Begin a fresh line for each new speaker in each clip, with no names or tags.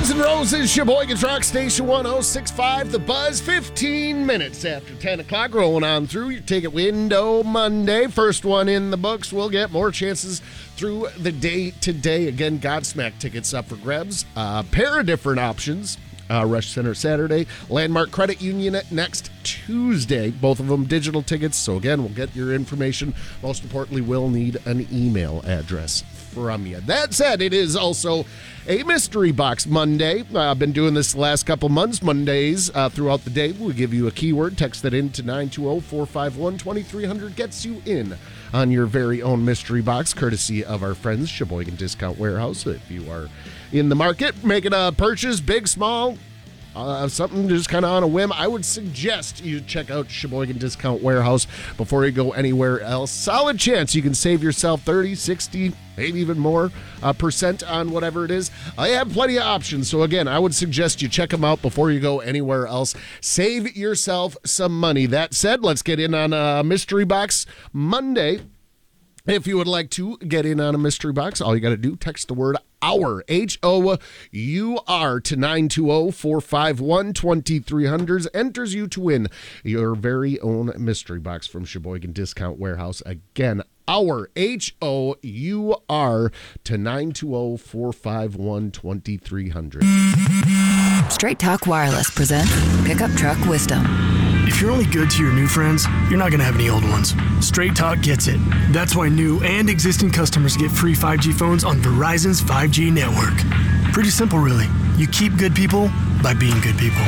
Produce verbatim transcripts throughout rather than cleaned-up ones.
Guns N' Roses, Sheboygan's Rock Station one oh six point five, The Buzz, fifteen minutes after ten o'clock, rolling on through your ticket window Monday. First one in the books. We'll get more chances through the day today. Again, Godsmack tickets up for grabs. A uh, pair of different options. Uh, Rush Center Saturday, Landmark Credit Union next Tuesday. Both of them digital tickets. So again, we'll get your information. Most importantly, we'll need an email address from you. That said, it is also a Mystery Box Monday. Uh, I've been doing this the last couple months. Mondays uh, throughout the day, we'll give you a keyword. Text that in to nine two zero, four five one, two three zero zero. Gets you in on your very own Mystery Box, courtesy of our friends, Sheboygan Discount Warehouse. If you are in the market, making a purchase, big, small, Uh, something just kind of on a whim, I would suggest you check out Sheboygan Discount Warehouse before you go anywhere else. Solid chance you can save yourself thirty, sixty, maybe even more uh, percent on whatever it is. I have plenty of options, so again, I would suggest you check them out before you go anywhere else. Save yourself some money. That said, let's get in on a Mystery Box Monday. If you would like to get in on a mystery box, all you got to do, text the word HOUR, H O U R, to nine two zero, four five one, two three zero zero. Enters you to win your very own mystery box from Sheboygan Discount Warehouse. Again, HOUR, H O U R, to nine two zero, four five one, two three zero zero.
Straight Talk Wireless presents Pickup Truck Wisdom.
If you're only good to your new friends, you're not going to have any old ones. Straight Talk gets it. That's why new and existing customers get free five G phones on Verizon's five G network. Pretty simple, really. You keep good people by being good people.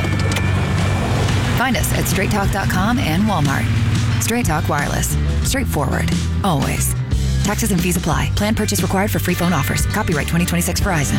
Find us at straight talk dot com and Walmart. Straight Talk Wireless. Straightforward. Always. Taxes and fees apply. Plan purchase required for free phone offers. Copyright twenty twenty-six Verizon.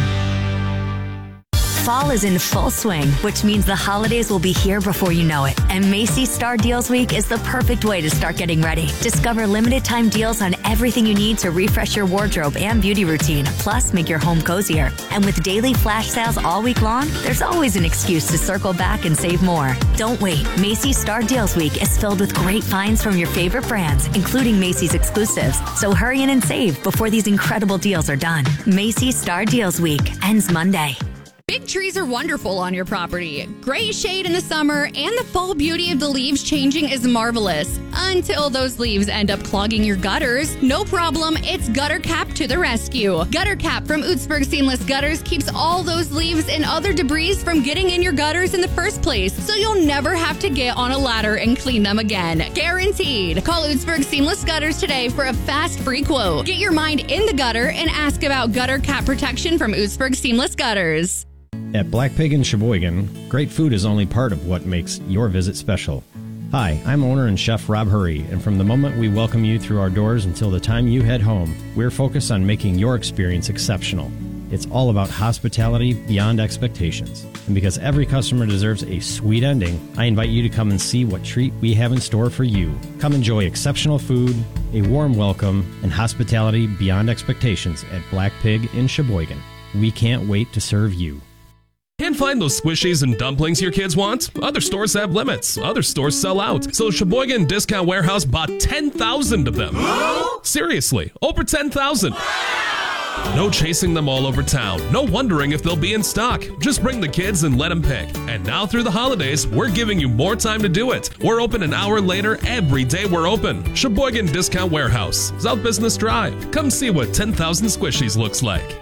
Fall is in full swing, which means the holidays will be here before you know it. And Macy's Star Deals Week is the perfect way to start getting ready. Discover limited time deals on everything you need to refresh your wardrobe and beauty routine, plus make your home cozier. And with daily flash sales all week long, there's always an excuse to circle back and save more. Don't wait. Macy's Star Deals Week is filled with great finds from your favorite brands, including Macy's exclusives. So hurry in and save before these incredible deals are done. Macy's Star Deals Week ends Monday.
Big trees are wonderful on your property. Great shade in the summer, and the fall beauty of the leaves changing is marvelous. Until those leaves end up clogging your gutters. No problem, it's Gutter Cap to the rescue. Gutter Cap from Utzberg Seamless Gutters keeps all those leaves and other debris from getting in your gutters in the first place, so you'll never have to get on a ladder and clean them again. Guaranteed. Call Utzberg Seamless Gutters today for a fast free quote. Get your mind in the gutter and ask about Gutter Cap protection from Utzberg Seamless Gutters.
At Black Pig in Sheboygan, great food is only part of what makes your visit special. Hi, I'm owner and chef Rob Hurry, and from the moment we welcome you through our doors until the time you head home, we're focused on making your experience exceptional. It's all about hospitality beyond expectations. And because every customer deserves a sweet ending, I invite you to come and see what treat we have in store for you. Come enjoy exceptional food, a warm welcome, and hospitality beyond expectations at Black Pig in Sheboygan. We can't wait to serve you.
Can't find those squishies and dumplings your kids want? Other stores have limits. Other stores sell out. So Sheboygan Discount Warehouse bought ten thousand of them. Seriously, over ten thousand. No chasing them all over town. No wondering if they'll be in stock. Just bring the kids and let them pick. And now through the holidays, we're giving you more time to do it. We're open an hour later every day we're open. Sheboygan Discount Warehouse, South Business Drive. Come see what ten thousand squishies looks like.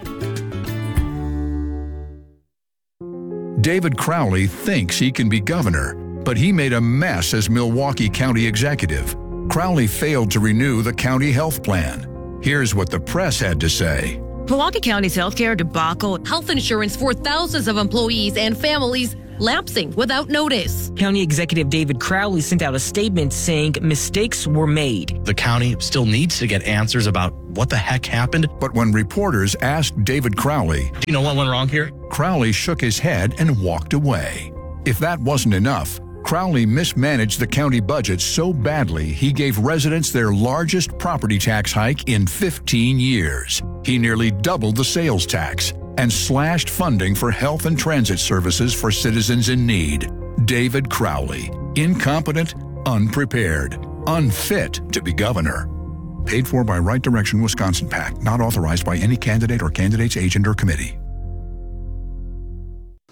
David Crowley thinks he can be governor, but he made a mess as Milwaukee County executive. Crowley failed to renew the county health plan. Here's what the press had to say.
Milwaukee County's healthcare debacle, health insurance for thousands of employees and families lapsing without notice.
County Executive David Crowley sent out a statement saying mistakes were made.
The county still needs to get answers about what the heck happened.
But when reporters asked David Crowley,
do you know what went wrong here?
Crowley shook his head and walked away. If that wasn't enough, Crowley mismanaged the county budget so badly he gave residents their largest property tax hike in fifteen years. He nearly doubled the sales tax and slashed funding for health and transit services for citizens in need. David Crowley, incompetent, unprepared, unfit to be governor. Paid for by Right Direction Wisconsin PAC, not authorized by any candidate or candidate's agent or committee.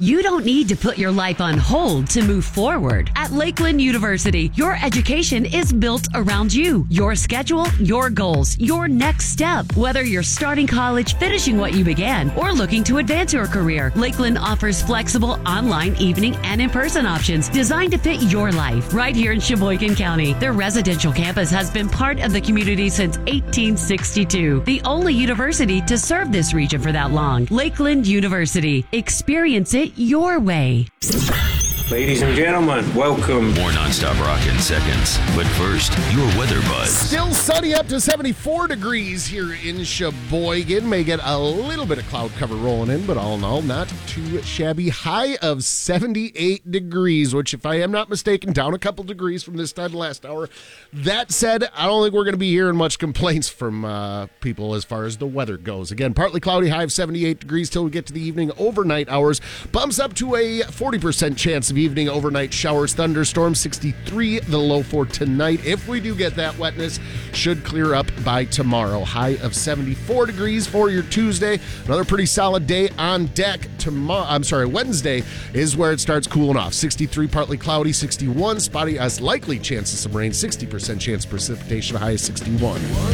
You don't need to put your life on hold to move forward. At Lakeland University, your education is built around you, your schedule, your goals, your next step. Whether you're starting college, finishing what you began, or looking to advance your career, Lakeland offers flexible online, evening, and in-person options designed to fit your life. Right here in Sheboygan County, their residential campus has been part of the community since eighteen sixty-two. The only university to serve this region for that long. Lakeland University. Experience it your way.
Ladies and gentlemen, welcome.
More nonstop rock in seconds. But first, your weather buzz.
Still sunny up to seventy-four degrees here in Sheboygan. May get a little bit of cloud cover rolling in, but all in all, not too shabby. High of seventy-eight degrees, which, if I am not mistaken, down a couple degrees from this time last hour. That said, I don't think we're going to be hearing much complaints from uh, people as far as the weather goes. Again, partly cloudy, high of seventy-eight degrees till we get to the evening overnight hours. Bumps up to a forty percent chance of evening overnight showers, thunderstorms, sixty-three the low for tonight. If we do get that wetness, should clear up by tomorrow. High of seventy-four degrees for your Tuesday. Another pretty solid day on deck. Tomorrow, I'm sorry, Wednesday is where it starts cooling off. sixty-three partly cloudy, sixty-one spotty as likely chance of some rain, sixty percent chance of precipitation, high of sixty-one.